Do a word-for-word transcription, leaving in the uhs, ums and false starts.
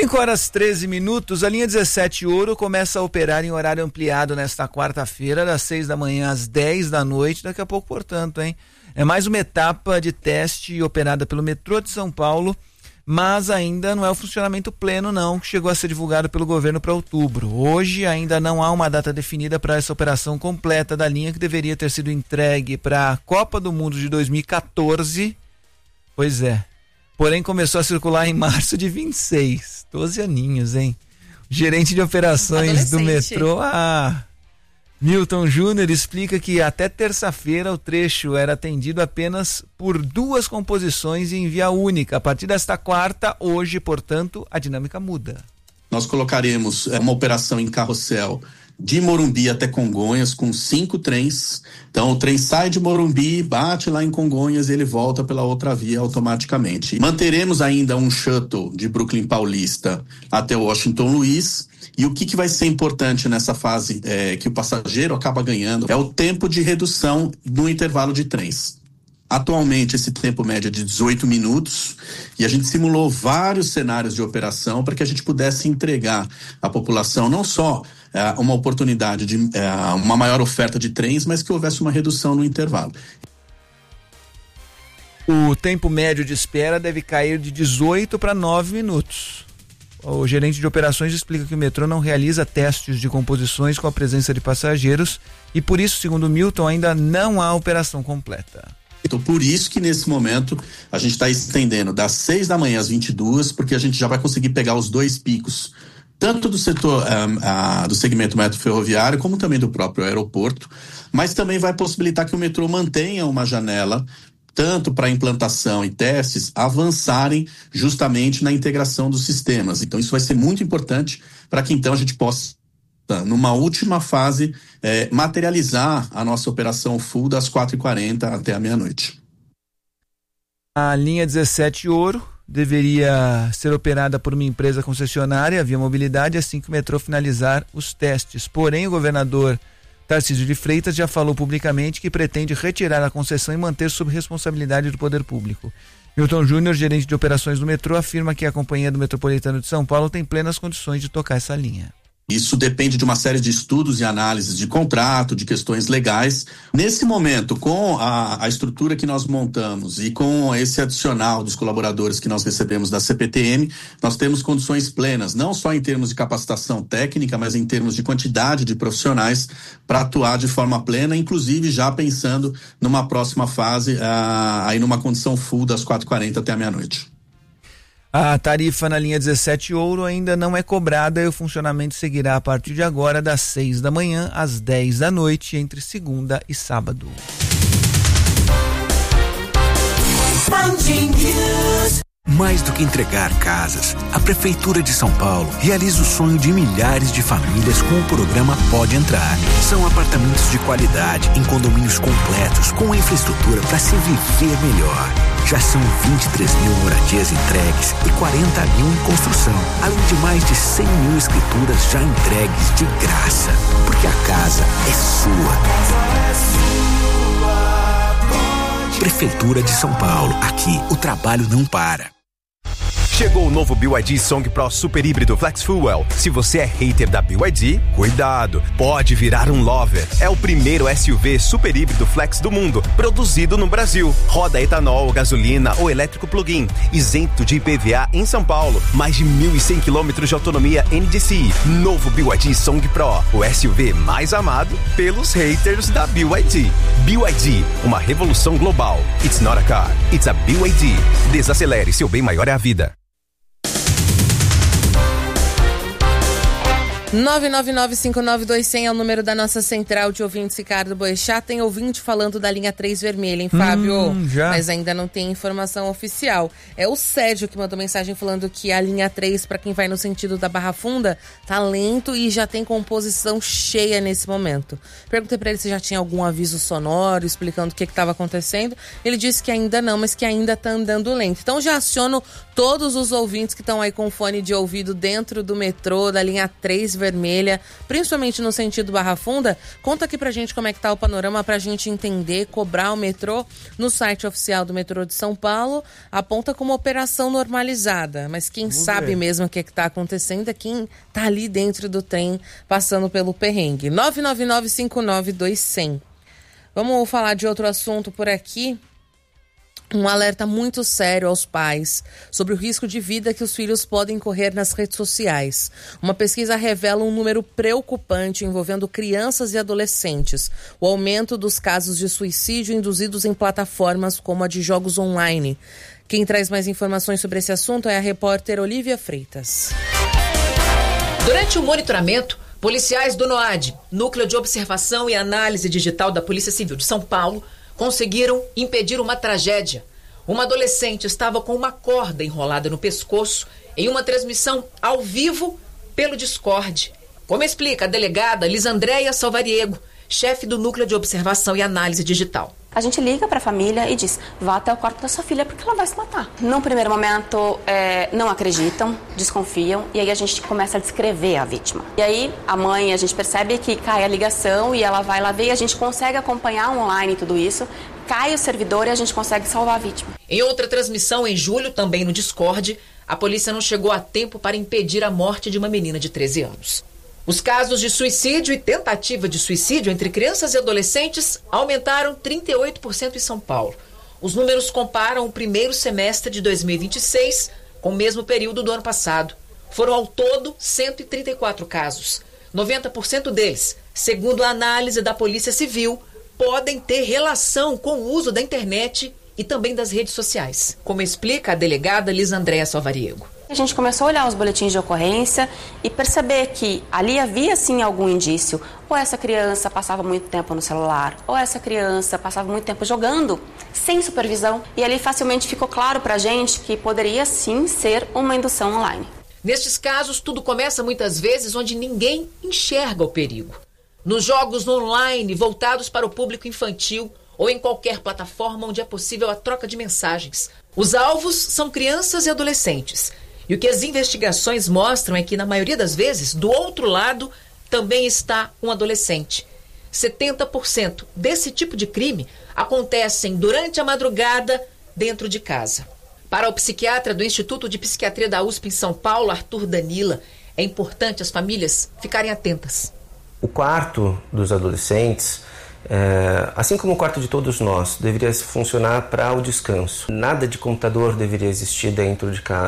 cinco horas e treze minutos, a linha dezessete Ouro começa a operar em horário ampliado nesta quarta-feira, das seis da manhã às dez da noite, daqui a pouco, portanto, hein? É mais uma etapa de teste operada pelo metrô de São Paulo, mas ainda não é o funcionamento pleno não, que chegou a ser divulgado pelo governo para outubro. Hoje ainda não há uma data definida para essa operação completa da linha, que deveria ter sido entregue para a Copa do Mundo de dois mil e quatorze. Pois é. Porém, começou a circular em março de vinte e seis. doze aninhos, hein? O gerente de operações do metrô, ah, Milton Júnior, explica que até terça-feira o trecho era atendido apenas por duas composições em via única. A partir desta quarta, hoje, portanto, a dinâmica muda. Nós colocaremos uma operação em carrossel de Morumbi até Congonhas, com cinco trens. Então o trem sai de Morumbi, bate lá em Congonhas e ele volta pela outra via automaticamente. Manteremos ainda um shuttle de Brooklyn Paulista até Washington Luiz. E o que, que vai ser importante nessa fase é, que o passageiro acaba ganhando é o tempo de redução no intervalo de trens. Atualmente esse tempo médio é de dezoito minutos e a gente simulou vários cenários de operação para que a gente pudesse entregar à população não só é, uma oportunidade de é, uma maior oferta de trens, mas que houvesse uma redução no intervalo. O tempo médio de espera deve cair de dezoito para nove minutos. O gerente de operações explica que o metrô não realiza testes de composições com a presença de passageiros e por isso, segundo Milton, ainda não há operação completa. Então, por isso que nesse momento a gente está estendendo das seis da manhã às vinte e duas, porque a gente já vai conseguir pegar os dois picos, tanto do setor um, uh, do segmento metro ferroviário, como também do próprio aeroporto, mas também vai possibilitar que o metrô mantenha uma janela, tanto para implantação e testes, avançarem justamente na integração dos sistemas. Então isso vai ser muito importante para que então a gente possa, numa última fase, é, materializar a nossa operação full das quatro e quarenta até a meia-noite. A linha dezessete Ouro deveria ser operada por uma empresa concessionária, Via Mobilidade, assim que o metrô finalizar os testes. Porém, o governador Tarcísio de Freitas já falou publicamente que pretende retirar a concessão e manter sob responsabilidade do poder público. Milton Júnior, gerente de operações do metrô, afirma que a Companhia do Metropolitano de São Paulo tem plenas condições de tocar essa linha. Isso depende de uma série de estudos e análises de contrato, de questões legais. Nesse momento, com a, a estrutura que nós montamos e com esse adicional dos colaboradores que nós recebemos da C P T M, nós temos condições plenas, não só em termos de capacitação técnica, mas em termos de quantidade de profissionais para atuar de forma plena, inclusive já pensando numa próxima fase, ah, aí numa condição full das quatro e quarenta até a meia-noite. A tarifa na linha dezessete Ouro ainda não é cobrada e o funcionamento seguirá a partir de agora das seis da manhã às dez da noite, entre segunda e sábado. Mais do que entregar casas, a Prefeitura de São Paulo realiza o sonho de milhares de famílias com o programa Pode Entrar. São apartamentos de qualidade em condomínios completos com infraestrutura para se viver melhor. Já são vinte e três mil moradias entregues e quarenta mil em construção, além de mais de cem mil escrituras já entregues de graça. Porque a casa é sua. Prefeitura de São Paulo. Aqui o trabalho não para. Chegou o novo B Y D Song Pro Super Híbrido Flex Fuel. Se você é hater da B Y D, cuidado, pode virar um lover. É o primeiro S U V super híbrido flex do mundo, produzido no Brasil. Roda etanol, gasolina ou elétrico plug-in, isento de I P V A em São Paulo. Mais de mil e cem quilômetros de autonomia N D C I. Novo B Y D Song Pro, o S U V mais amado pelos haters da B Y D. B Y D, uma revolução global. It's not a car, it's a B Y D. Desacelere, seu bem maior é a vida. nove nove nove cinco nove dois zero zero é o número da nossa central de ouvintes, Ricardo Boechat. Tem ouvinte falando da linha três vermelha, hein, Fábio? Hum, já. Mas ainda não tem informação oficial. É o Sérgio que mandou mensagem falando que a linha três, para quem vai no sentido da Barra Funda, tá lento e já tem composição cheia nesse momento. Perguntei para ele se já tinha algum aviso sonoro explicando o que estava acontecendo. Ele disse que ainda não, mas que ainda tá andando lento. Então já aciono todos os ouvintes que estão aí com fone de ouvido dentro do metrô da linha três vermelha, principalmente no sentido Barra Funda. Conta aqui pra gente como é que tá o panorama pra gente entender, cobrar o metrô. No site oficial do metrô de São Paulo, aponta como operação normalizada, mas quem Vamos sabe ver. mesmo o que é que tá acontecendo é quem tá ali dentro do trem, passando pelo perrengue. nove nove nove cinco nove dois zero zero. Vamos falar de outro assunto por aqui. Um alerta muito sério aos pais sobre o risco de vida que os filhos podem correr nas redes sociais. Uma pesquisa revela um número preocupante envolvendo crianças e adolescentes. O aumento dos casos de suicídio induzidos em plataformas como a de jogos online. Quem traz mais informações sobre esse assunto é a repórter Olivia Freitas. Durante o monitoramento, policiais do NOAD, Núcleo de Observação e Análise Digital da Polícia Civil de São Paulo, conseguiram impedir uma tragédia. Uma adolescente estava com uma corda enrolada no pescoço em uma transmissão ao vivo pelo Discord. Como explica a delegada Lisandréia Salvariego, chefe do Núcleo de Observação e Análise Digital. A gente liga para a família e diz, vá até o quarto da sua filha porque ela vai se matar. No primeiro momento, é, não acreditam, desconfiam e aí a gente começa a descrever a vítima. E aí a mãe, a gente percebe que cai a ligação e ela vai lá ver e a gente consegue acompanhar online tudo isso. Cai o servidor e a gente consegue salvar a vítima. Em outra transmissão em julho, também no Discord, a polícia não chegou a tempo para impedir a morte de uma menina de treze anos. Os casos de suicídio e tentativa de suicídio entre crianças e adolescentes aumentaram trinta e oito por cento em São Paulo. Os números comparam o primeiro semestre de dois mil e vinte e seis com o mesmo período do ano passado. Foram ao todo cento e trinta e quatro casos. noventa por cento deles, segundo a análise da Polícia Civil, podem ter relação com o uso da internet e também das redes sociais, como explica a delegada Lisandréia Salvariego. A gente começou a olhar os boletins de ocorrência e perceber que ali havia sim algum indício. Ou essa criança passava muito tempo no celular, ou essa criança passava muito tempo jogando, sem supervisão. E ali facilmente ficou claro pra gente que poderia sim ser uma indução online. Nestes casos, tudo começa muitas vezes onde ninguém enxerga o perigo. Nos jogos online voltados para o público infantil ou em qualquer plataforma onde é possível a troca de mensagens. Os alvos são crianças e adolescentes. E o que as investigações mostram é que, na maioria das vezes, do outro lado também está um adolescente. setenta por cento desse tipo de crime acontecem durante a madrugada dentro de casa. Para o psiquiatra do Instituto de Psiquiatria da U S P em São Paulo, Arthur Danila, é importante as famílias ficarem atentas. O quarto dos adolescentes, é, assim como o quarto de todos nós, deveria funcionar para o descanso. Nada de computador deveria existir dentro de casa.